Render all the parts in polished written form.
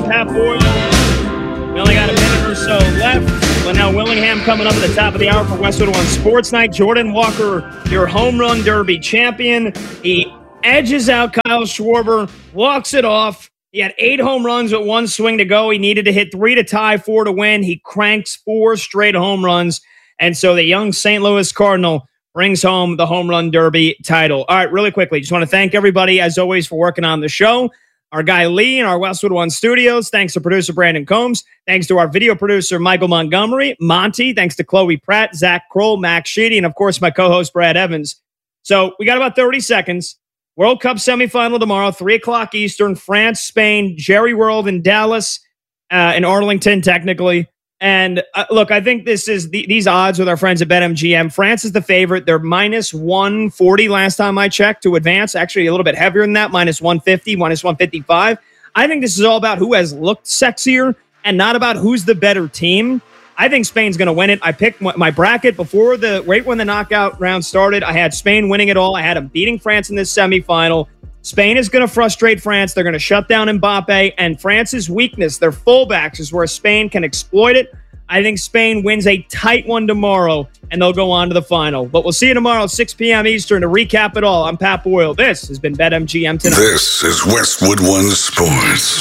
Pat Boyle. We only got a minute or so left. Linnell Willingham coming up at the top of the hour for Westwood One Sports Night. Jordan Walker, your home run derby champion. He edges out Kyle Schwarber, walks it off. He had 8 home runs with 1 swing to go. He needed to hit 3 to tie, 4 to win. He cranks 4 straight home runs. And so the young St. Louis Cardinal brings home the home run derby title. All right, really quickly, just want to thank everybody, as always, for working on the show. Our guy Lee in our Westwood One studios. Thanks to producer Brandon Combs. Thanks to our video producer Michael Montgomery. Monty. Thanks to Chloe Pratt, Zach Kroll, Max Sheedy, and of course my co-host Brad Evans. So we got about 30 seconds. World Cup semifinal tomorrow, 3 o'clock Eastern. France, Spain, Jerry World in Dallas, in Arlington technically. And look, I think this is these odds with our friends at BetMGM. France is the favorite. They're minus 140 last time I checked to advance. Actually, a little bit heavier than that, minus 150, minus 155. I think this is all about who has looked sexier and not about who's the better team. I think Spain's going to win it. I picked my bracket before right when the knockout round started. I had Spain winning it all. I had them beating France in this semifinal. Spain is going to frustrate France. They're going to shut down Mbappe, and France's weakness, their fullbacks, is where Spain can exploit it. I think Spain wins a tight one tomorrow, and they'll go on to the final. But we'll see you tomorrow, 6 p.m. Eastern, to recap it all. I'm Pat Boyle. This has been BetMGM Tonight. This is Westwood One Sports.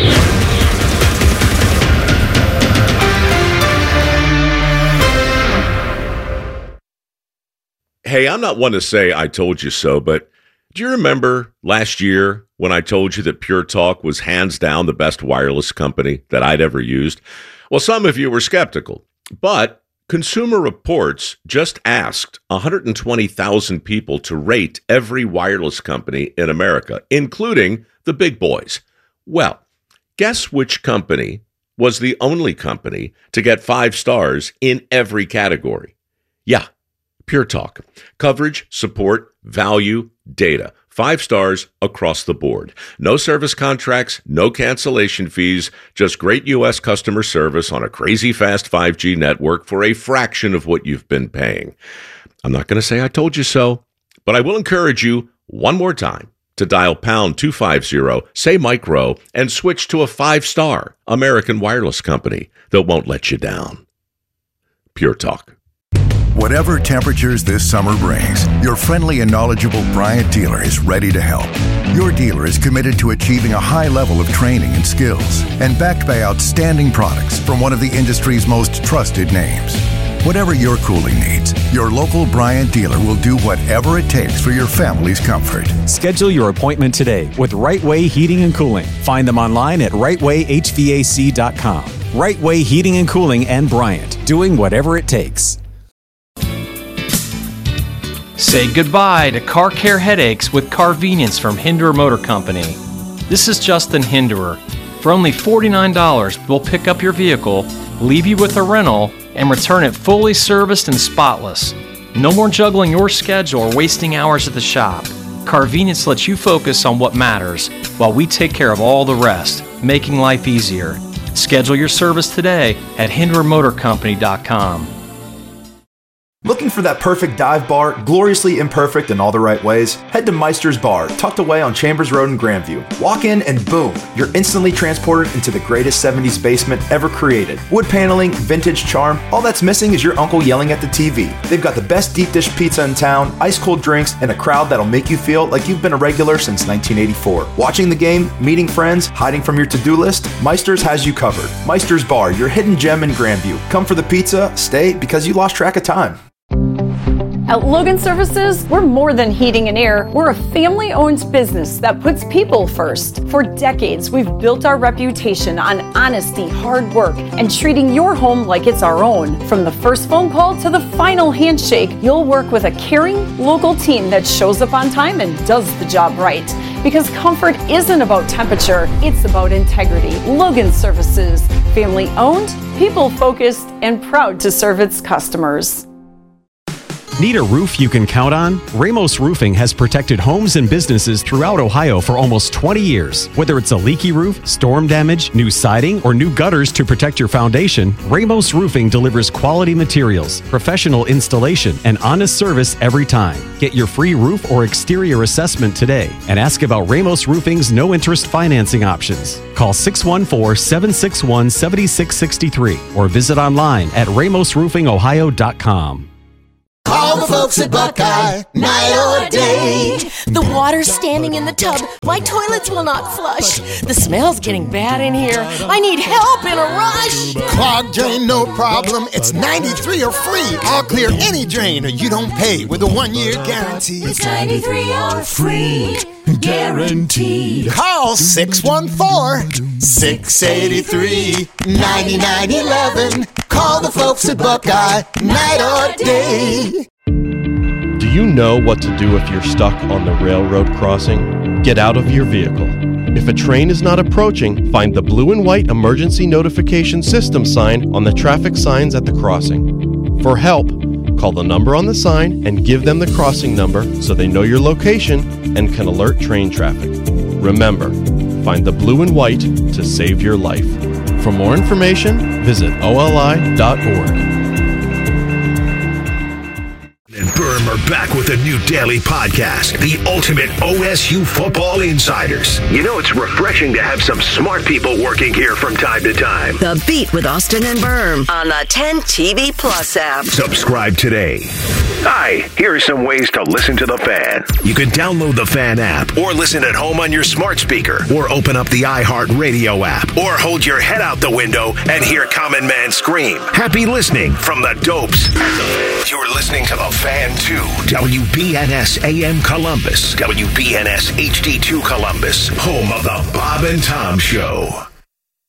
Hey, I'm not one to say I told you so, but do you remember last year when I told you that Pure Talk was hands down the best wireless company that I'd ever used? Well, some of you were skeptical, but Consumer Reports just asked 120,000 people to rate every wireless company in America, including the big boys. Well, guess which company was the only company to get 5 stars in every category? Yeah, Pure Talk. Coverage, support, value, data. 5 stars across the board. No service contracts, no cancellation fees, just great U.S. customer service on a crazy fast 5G network for a fraction of what you've been paying. I'm not going to say I told you so, but I will encourage you one more time to dial pound 250, say micro, and switch to a 5-star American wireless company that won't let you down. Pure Talk. Whatever temperatures this summer brings, your friendly and knowledgeable Bryant dealer is ready to help. Your dealer is committed to achieving a high level of training and skills and backed by outstanding products from one of the industry's most trusted names. Whatever your cooling needs, your local Bryant dealer will do whatever it takes for your family's comfort. Schedule your appointment today with Right Way Heating and Cooling. Find them online at rightwayhvac.com. Right Way Heating and Cooling and Bryant, doing whatever it takes. Say goodbye to car care headaches with Carvenience from Hinderer Motor Company. This is Justin Hinderer. For only $49, we'll pick up your vehicle, leave you with a rental, and return it fully serviced and spotless. No more juggling your schedule or wasting hours at the shop. Carvenience lets you focus on what matters while we take care of all the rest, making life easier. Schedule your service today at HindererMotorCompany.com. Looking for that perfect dive bar, gloriously imperfect in all the right ways? Head to Meister's Bar, tucked away on Chambers Road in Grandview. Walk in and boom, you're instantly transported into the greatest 70s basement ever created. Wood paneling, vintage charm, all that's missing is your uncle yelling at the TV. They've got the best deep dish pizza in town, ice cold drinks, and a crowd that'll make you feel like you've been a regular since 1984. Watching the game, meeting friends, hiding from your to-do list, Meister's has you covered. Meister's Bar, your hidden gem in Grandview. Come for the pizza, stay because you lost track of time. At Logan Services, we're more than heating and air. We're a family-owned business that puts people first. For decades, we've built our reputation on honesty, hard work, and treating your home like it's our own. From the first phone call to the final handshake, you'll work with a caring, local team that shows up on time and does the job right. Because comfort isn't about temperature, it's about integrity. Logan Services, family-owned, people-focused, and proud to serve its customers. Need a roof you can count on? Ramos Roofing has protected homes and businesses throughout Ohio for almost 20 years. Whether it's a leaky roof, storm damage, new siding, or new gutters to protect your foundation, Ramos Roofing delivers quality materials, professional installation, and honest service every time. Get your free roof or exterior assessment today and ask about Ramos Roofing's no-interest financing options. Call 614-761-7663 or visit online at ramosroofingohio.com. Call the folks at Buckeye, night or day. The water's standing in the tub. My toilets will not flush. The smell's getting bad in here. I need help in a rush. Clogged drain, no problem. It's 93 or free. I'll clear any drain or you don't pay with a 1-year guarantee. It's 93 or free. Guaranteed. Call 614-683-9911. Call the folks at Buckeye, night or day. Do you know what to do if you're stuck on the railroad crossing? Get out of your vehicle. If a train is not approaching, find the blue and white emergency notification system sign on the traffic signs at the crossing. For help, call the number on the sign and give them the crossing number so they know your location and can alert train traffic. Remember, find the blue and white to save your life. For more information, visit oli.org. And Berm are back with a new daily podcast, the ultimate OSU Football Insiders. You know, it's refreshing to have some smart people working here from time to time. The Beat with Austin and Berm on the 10 TV Plus app. Subscribe today. Hi, here are some ways to listen to The Fan. You can download the Fan app or listen at home on your smart speaker or open up the iHeartRadio app or hold your head out the window and hear Common Man scream. Happy listening from the Dopes. You're listening to The Fan 2, WBNS AM Columbus, WBNS HD2 Columbus, home of the Bob and Tom Show.